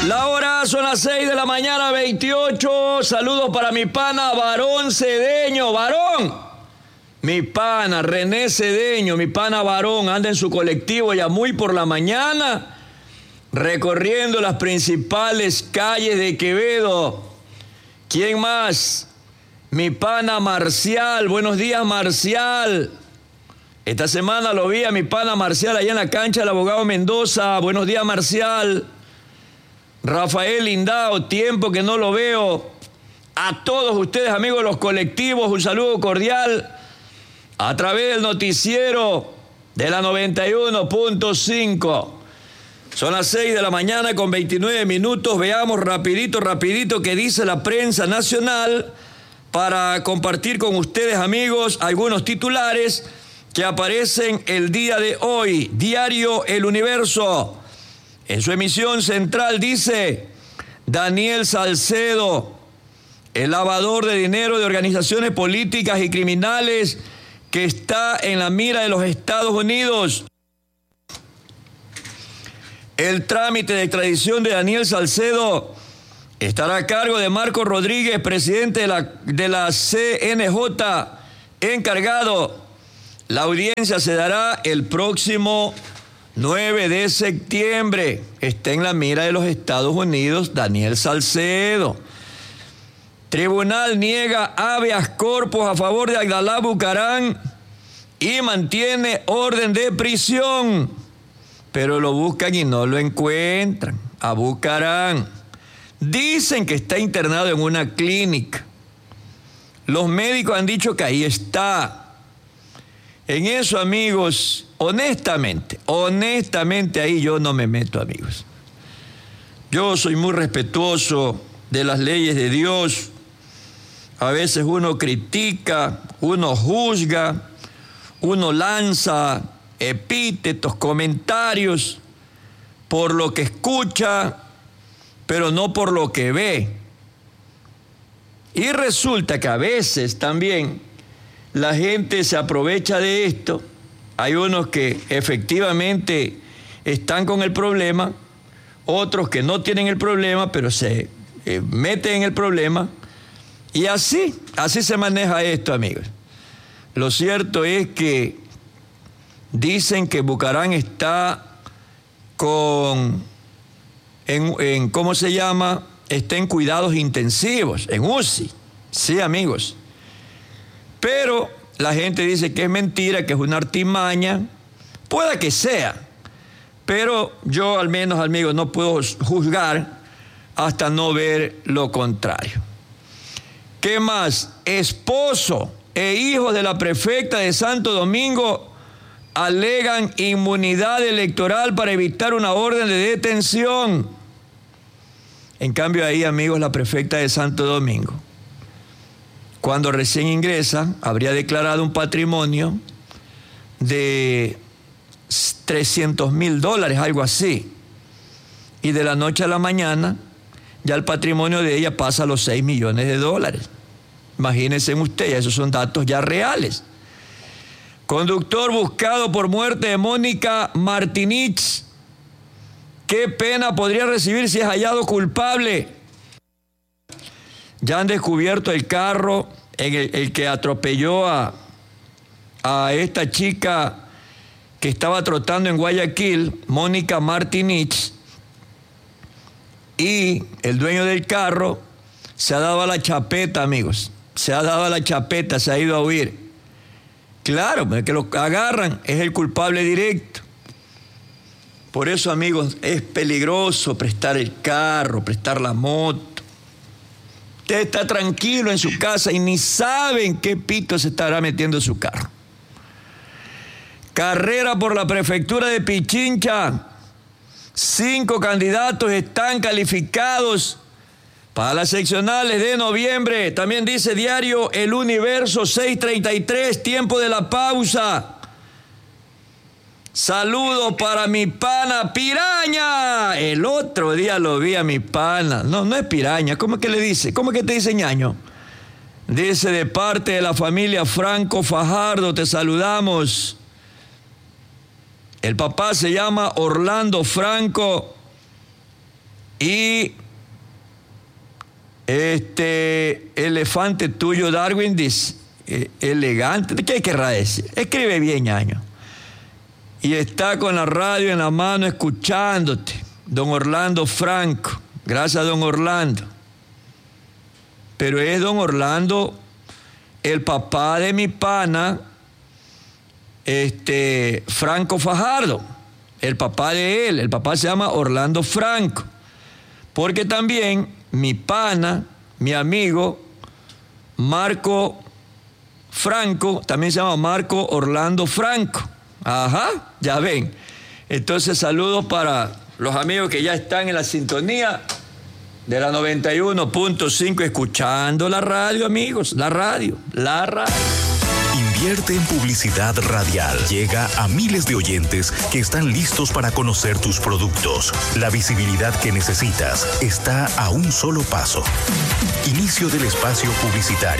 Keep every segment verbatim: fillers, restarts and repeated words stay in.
La hora son las seis de la mañana, veintiocho. Saludos para mi pana Varón Cedeño. Varón, mi pana René Cedeño, mi pana Varón, anda en su colectivo ya muy por la mañana, recorriendo las principales calles de Quevedo. ¿Quién más? Mi pana Marcial. Buenos días, Marcial. Esta semana lo vi a mi pana Marcial allá en la cancha del Abogado Mendoza. Buenos días, Marcial. Rafael Lindao, tiempo que no lo veo. A todos ustedes, amigos de los colectivos, un saludo cordial a través del noticiero de la noventa y uno punto cinco. Son las seis de la mañana con veintinueve minutos. Veamos rapidito, rapidito qué dice la prensa nacional para compartir con ustedes, amigos, algunos titulares que aparecen el día de hoy. Diario El Universo, en su emisión central, dice: Daniel Salcedo, el lavador de dinero de organizaciones políticas y criminales que está en la mira de los Estados Unidos. El trámite de extradición de Daniel Salcedo estará a cargo de Marco Rodríguez, presidente de la, de la C N J, encargado. La audiencia se dará el próximo nueve de septiembre. Está en la mira de los Estados Unidos Daniel Salcedo. Tribunal niega habeas corpus a favor de Abdalá Bucaram y mantiene orden de prisión. Pero lo buscan y no lo encuentran. A Bucaram. Dicen que está internado en una clínica. Los médicos han dicho que ahí está. En eso, amigos, honestamente, honestamente ahí yo no me meto, amigos. Yo soy muy respetuoso de las leyes de Dios. A veces uno critica, uno juzga, uno lanza epítetos, comentarios por lo que escucha, pero no por lo que ve. Y resulta que a veces también la gente se aprovecha de esto. Hay unos que efectivamente están con el problema, otros que no tienen el problema, pero se eh, meten en el problema. Y así, así se maneja esto, amigos. Lo cierto es que dicen que Bucaram está con, en, en, ¿cómo se llama? Está en cuidados intensivos, en U C I. Sí, amigos. Pero la gente dice que es mentira, que es una artimaña. Pueda que sea, pero yo al menos, amigos, no puedo juzgar hasta no ver lo contrario. ¿Qué más? Esposo e hijos de la prefecta de Santo Domingo alegan inmunidad electoral para evitar una orden de detención. En cambio ahí, amigos, la prefecta de Santo Domingo, cuando recién ingresa, habría declarado un patrimonio de trescientos mil dólares, algo así. Y de la noche a la mañana, ya el patrimonio de ella pasa a los seis millones de dólares. Imagínense ustedes, esos son datos ya reales. Conductor buscado por muerte de Mónica Martinich. ¿Qué pena podría recibir si es hallado culpable? Ya han descubierto el carro en el, el que atropelló a, a esta chica que estaba trotando en Guayaquil, Mónica Martinich, y el dueño del carro se ha dado a la chapeta, amigos. Se ha dado a la chapeta, se ha ido a huir. Claro, el que lo agarran es el culpable directo. Por eso, amigos, es peligroso prestar el carro, prestar la moto. Usted está tranquilo en su casa y ni saben qué pito se estará metiendo en su carro. Carrera por la prefectura de Pichincha. Cinco candidatos están calificados para las seccionales de noviembre. También dice Diario El Universo, seis treinta y tres, tiempo de la pausa. Saludos para mi pana Piraña. El otro día lo vi a mi pana. No, no es Piraña. ¿Cómo es que le dice? ¿Cómo es que te dice ñaño? Dice: de parte de la familia Franco Fajardo, te saludamos. El papá se llama Orlando Franco Y este elefante tuyo, Darwin, dice, eh, elegante, ¿qué querrá decir? Escribe bien, ñaño. Y está con la radio en la mano escuchándote, don Orlando Franco. Gracias, don Orlando. Pero es don Orlando, el papá de mi pana, este, Franco Fajardo. El papá de él, el papá se llama Orlando Franco. Porque también mi pana, mi amigo, Marco Franco, también se llama Marco Orlando Franco. Ajá, ya ven. Entonces, saludos para los amigos que ya están en la sintonía de la noventa y uno punto cinco, escuchando la radio, amigos, la radio, la radio. Invierte en publicidad radial. Llega a miles de oyentes que están listos para conocer tus productos. La visibilidad que necesitas está a un solo paso. Inicio del espacio publicitario.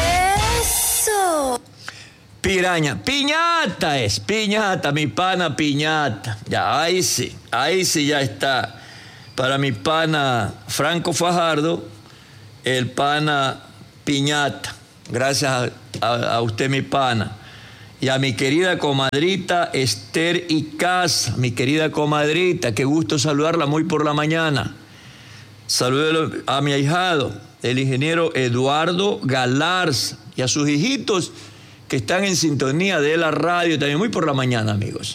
Eso. Piraña, piñata es, piñata, mi pana piñata. Ya, ahí sí, ahí sí ya está. Para mi pana Franco Fajardo, el pana piñata. Gracias a, a, a usted, mi pana. Y a mi querida comadrita Esther Icaza, mi querida comadrita, qué gusto saludarla muy por la mañana. Saludo a mi ahijado, el ingeniero Eduardo Galarza, y a sus hijitos que están en sintonía de la radio también muy por la mañana, amigos.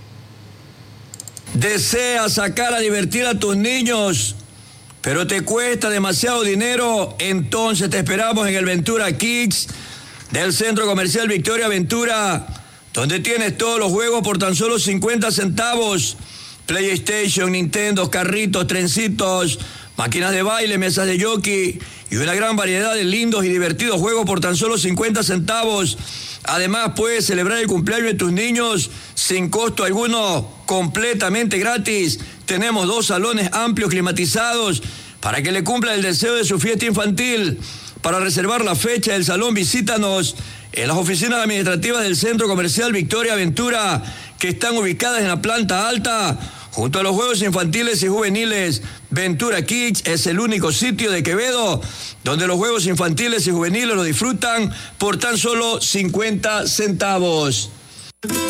¿Deseas sacar a divertir a tus niños, pero te cuesta demasiado dinero? Entonces te esperamos en el Ventura Kids del Centro Comercial Victoria Ventura, donde tienes todos los juegos por tan solo cincuenta centavos. PlayStation, Nintendo, carritos, trencitos, máquinas de baile, mesas de jockey y una gran variedad de lindos y divertidos juegos por tan solo cincuenta centavos. Además, puedes celebrar el cumpleaños de tus niños sin costo alguno, completamente gratis. Tenemos dos salones amplios climatizados para que le cumpla el deseo de su fiesta infantil. Para reservar la fecha del salón, visítanos en las oficinas administrativas del Centro Comercial Victoria Ventura, que están ubicadas en la planta alta, junto a los juegos infantiles y juveniles. Ventura Kids es el único sitio de Quevedo donde los juegos infantiles y juveniles lo disfrutan por tan solo cincuenta centavos.